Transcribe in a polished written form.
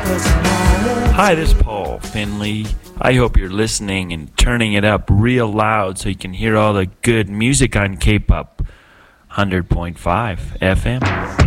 Hi, this is Paul Finley. I hope you're listening and turning it up real loud so you can hear all the good music on K-Pop 100.5 FM.